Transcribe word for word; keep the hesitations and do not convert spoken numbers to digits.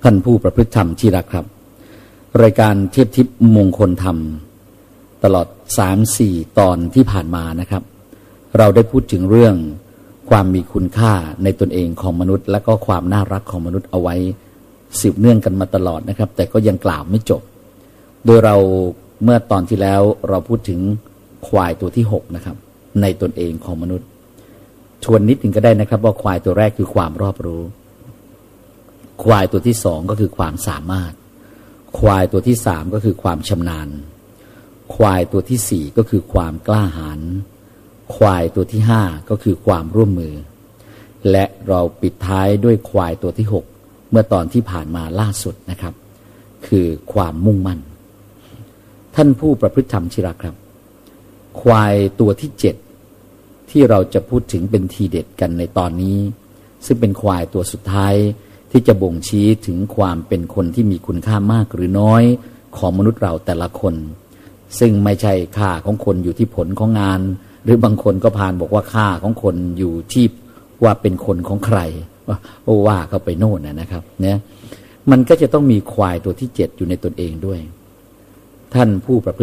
ท่านผู้ประพฤติธรรมที่รักครับรายการเทพทิพย์มงคลธรรมตลอด สามสี่ ตอนที่ผ่านมานะครับเราได้พูดถึงเรื่องความมีคุณค่าในตนเองของมนุษย์และก็ความน่ารักของมนุษย์เอาไว้สืบเนื่องกันมาตลอดนะครับแต่ก็ยังกล่าวไม่จบโดยเราเมื่อตอนที่แล้วเราพูดถึงควายตัวที่หกนะครับในตนเองของมนุษย์ชวนนิดหนึ่งก็ได้นะครับว่าควายตัวแรกคือความรอบรู้ควายตัวที่สองก็คือความสามารถควายตัวที่สามก็คือความชำนาญควายตัวที่สี่ก็คือความกล้าหาญควายตัวที่ห้าก็คือความร่วมมือและเราปิดท้ายด้วยควายตัวที่หกเมื่อตอนที่ผ่านมาล่าสุดนะครับคือความมุ่งมั่นท่านผู้ประพฤติธรรมที่รักครับควายตัวที่เจ็ดที่เราจะพูดถึงเป็นทีเด็ดกันในตอนนี้ซึ่งเป็นควายตัวสุดท้ายที่จะบ่งชี้ถึงความเป็นคนที่มีคุณค่ามากหรือน้อยของมนุษย์เราแต่ละคนซึ่งไม่ใช่ค่าของคนอยู่ที่ผลของงานหรือบางคนก็พานบอกว่าค่าของคนอยู่ที่ว่าเป็นคนของใครว่าว่าเขาไปโน่นนะครับเนี่ยมันก็จะต้องมีควายตัวที่เจ็ดอยู่ในตนเองด้วยท่านผู้ประพฤติ